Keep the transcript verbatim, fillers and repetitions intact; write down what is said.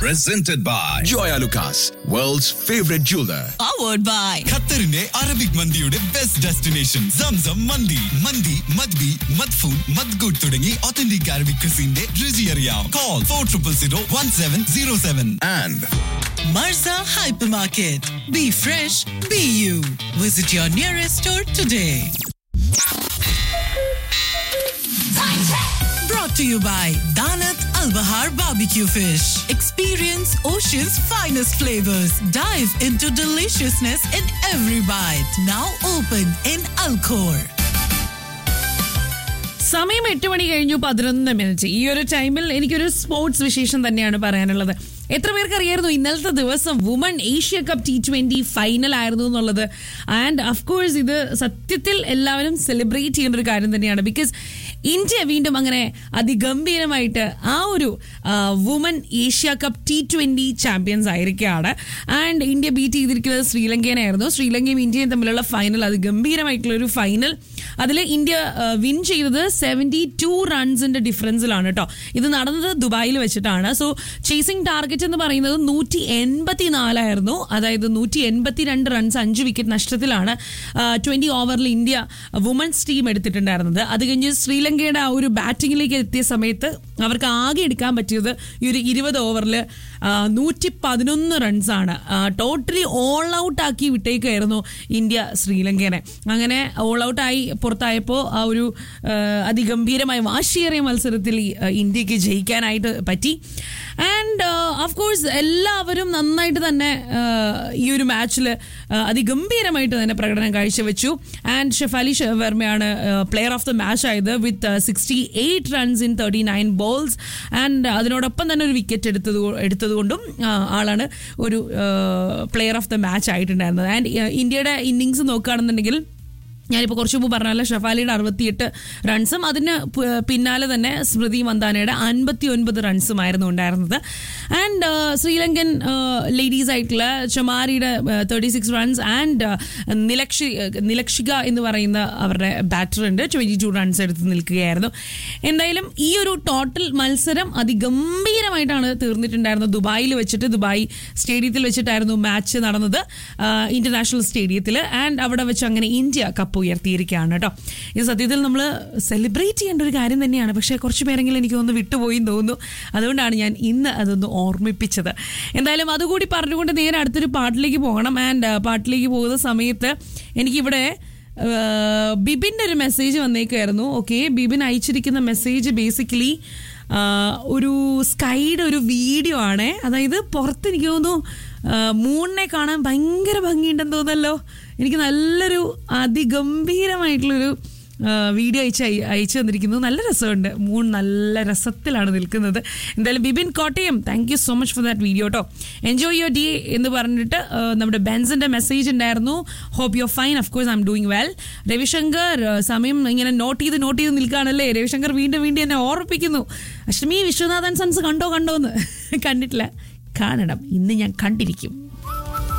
presented by Joya Lucas, world's favorite jeweler. Powered by ഖത്തറിന്റെ Arabic മന്തിയുടെ best destination Zamzam മന്തി. മന്തി മദ്ബി മദ്ഫൂൻ മദ്ഗുഡ് തുടങ്ങി authentic Arabic ക്രിസിന്റെ രുചി അറിയാം. Call for triple zero one seven zero seven. And Marza Hypermarket. Be fresh, be you. Visit your nearest store today. Brought to you by Danat Al Bahar Barbecue Fish. Experience Ocean's finest flavors. Dive into deliciousness in every bite. Now open in Alcor. സമയം എട്ട് മണി കഴിഞ്ഞു പതിനൊന്ന് minute. ഈ ഒരു ടൈമിൽ എനിക്കൊരു sports വിശേഷം തന്നെയാണ് പറയാനുള്ളത്. എത്ര പേർക്ക് അറിയായിരുന്നു ഇന്നലത്തെ ദിവസം woman Asia cup T twenty final ആയിരുന്നു എന്നുള്ളത്? ആൻഡ് അഫ്കോഴ്സ് ഇത് സത്യത്തിൽ എല്ലാവരും സെലിബ്രേറ്റ് ചെയ്യേണ്ട ഒരു കാര്യം തന്നെയാണ്. ബിക്കോസ് ഇന്ത്യ വീണ്ടും അങ്ങനെ അതിഗംഭീരമായിട്ട് ആ ഒരു woman Asia cup T twenty champions ആയിരിക്കുകയാണ്. ആൻഡ് ഇന്ത്യ ബീറ്റ് ചെയ്തിരിക്കുന്നത് ശ്രീലങ്കേനായിരുന്നു. ശ്രീലങ്കയും ഇന്ത്യയും തമ്മിലുള്ള ഫൈനൽ, അതിഗംഭീരമായിട്ടുള്ള ഒരു ഫൈനൽ. അതിൽ ഇന്ത്യ വിൻ ചെയ്തത് സെവൻറ്റി ടു റൺസിന്റെ ഡിഫറൻസിലാണ് കേട്ടോ. ഇത് നടന്നത് ദുബായിൽ വെച്ചിട്ടാണ്. സോ ചേസിംഗ് ടാർഗറ്റ് എന്ന് പറയുന്നത് നൂറ്റി എൺപത്തി നാലായിരുന്നു. അതായത് നൂറ്റി എൺപത്തി രണ്ട് റൺസ് അഞ്ച് വിക്കറ്റ് നഷ്ടത്തിലാണ് ട്വന്റി ഓവറിൽ ഇന്ത്യ വുമൻസ് ടീം എടുത്തിട്ടുണ്ടായിരുന്നത്. അത് കഴിഞ്ഞ് ശ്രീലങ്കയുടെ ആ ഒരു ബാറ്റിങ്ങിലേക്ക് എത്തിയ സമയത്ത് അവർക്ക് ആകെ എടുക്കാൻ പറ്റിയത് ഈ ഒരു ഇരുപത് ഓവറിൽ നൂറ്റി പതിനൊന്ന് റൺസാണ്. ടോട്ടലി ഓൾ ഔട്ട് ആക്കി വിട്ടേക്കായിരുന്നു ഇന്ത്യ ശ്രീലങ്കേനെ. അങ്ങനെ ഓൾ ഔട്ടായി പുറത്തായപ്പോൾ ആ ഒരു അതിഗംഭീരമായ വാശിയേറിയ മത്സരത്തിൽ ഇന്ത്യക്ക് ജയിക്കാനായിട്ട് പറ്റി. ആൻഡ് ഓഫ്കോഴ്സ് എല്ലാവരും നന്നായിട്ട് തന്നെ ഈ ഒരു മാച്ചിൽ അതിഗംഭീരമായിട്ട് തന്നെ പ്രകടനം കാഴ്ചവെച്ചു. And Shefali വർമ്മയാണ് player of the match ആയത് with sixty eight runs in thirty nine balls. And അതിനോടൊപ്പം തന്നെ ഒരു വിക്കറ്റ് എടുത്തത് എടുത്തതുകൊണ്ടും ആളാണ് ഒരു player of the match ആയിട്ടുണ്ടായിരുന്നത്. And ഇന്ത്യയുടെ ഇന്നിങ്സ് നോക്കുകയാണെന്നുണ്ടെങ്കിൽ ഞാനിപ്പോൾ കുറച്ച് മുമ്പ് പറഞ്ഞാൽ ഷെഫാലിയുടെ അറുപത്തിയെട്ട് റൺസും അതിന് പിന്നാലെ തന്നെ സ്മൃതി മന്ദാനയുടെ അൻപത്തി ഒൻപത് റൺസുമായിരുന്നു ഉണ്ടായിരുന്നത്. ആൻഡ് ശ്രീലങ്കൻ ലേഡീസ് ആയിട്ടുള്ള ചമാരിയുടെ തേർട്ടി സിക്സ് റൺസ് ആൻഡ് നിലക്ഷി നിലക്ഷിക എന്ന് പറയുന്ന അവരുടെ ബാറ്റർ ഉണ്ട്, ട്വൻറ്റി ടു റൺസ് എടുത്ത് നിൽക്കുകയായിരുന്നു. എന്തായാലും ഈ ഒരു ടോട്ടൽ മത്സരം അതിഗംഭീരമായിട്ടാണ് തീർന്നിട്ടുണ്ടായിരുന്നത്. ദുബായിൽ വെച്ചിട്ട്, ദുബായ് സ്റ്റേഡിയത്തിൽ വെച്ചിട്ടായിരുന്നു മാച്ച് നടന്നത്, ഇന്റർനാഷണൽ സ്റ്റേഡിയത്തിൽ. ആൻഡ് അവിടെ വെച്ച് അങ്ങനെ ഇന്ത്യ കപ്പ് ഉയർത്തിയിരിക്കുകയാണ് കേട്ടോ. ഇത് സത്യത്തിൽ നമ്മൾ സെലിബ്രേറ്റ് ചെയ്യേണ്ട ഒരു കാര്യം തന്നെയാണ്. പക്ഷേ കുറച്ച് പേരെങ്കിലും എനിക്ക് ഒന്ന് വിട്ടുപോയി തോന്നുന്നു. അതുകൊണ്ടാണ് ഞാൻ ഇന്ന് അതൊന്ന് ഓർമ്മിപ്പിച്ചത്. എന്തായാലും അതുകൂടി പറഞ്ഞുകൊണ്ട് നേരെ അടുത്തൊരു പാട്ടിലേക്ക് പോകണം. ആൻഡ് പാട്ടിലേക്ക് പോകുന്ന സമയത്ത് എനിക്കിവിടെ ബിബിൻ്റെ ഒരു message വന്നേക്കായിരുന്നു. Okay, Bibin അയച്ചിരിക്കുന്ന message basically ഒരു സ്കൈയുടെ ഒരു വീഡിയോ ആണ്. അതായത് പുറത്ത് എനിക്ക് തോന്നുന്നു മൂണിനെ കാണാൻ ഭയങ്കര ഭംഗിയുണ്ടെന്ന് തോന്നല്ലോ. എനിക്ക് നല്ലൊരു അതിഗംഭീരമായിട്ടുള്ളൊരു വീഡിയോ അയച്ച് അയച്ചു തന്നിരിക്കുന്നു. നല്ല രസമുണ്ട്, മൂൺ നല്ല രസത്തിലാണ് നിൽക്കുന്നത്. എന്തായാലും Bibin Kottayam, thank you so much for that video കേട്ടോ. എൻജോയ് യുവർ ഡേ എന്ന് പറഞ്ഞിട്ട് നമ്മുടെ ബെൻസിൻ്റെ മെസ്സേജ് ഉണ്ടായിരുന്നു. Hope you fine, of course I am doing well. Ravishankar സമയം ഇങ്ങനെ നോട്ട് ചെയ്ത് നോട്ട് ചെയ്ത് നിൽക്കുകയാണല്ലേ. രവിശങ്കർ വീണ്ടും വീണ്ടും എന്നെ ഓർമ്മിപ്പിക്കുന്നു, അഷ്ടമി വിശ്വനാഥൻ സൺസ് കണ്ടോ കണ്ടോ എന്ന്. കണ്ടിട്ടില്ല, കാണണം, ഇന്ന് ഞാൻ കണ്ടിരിക്കും.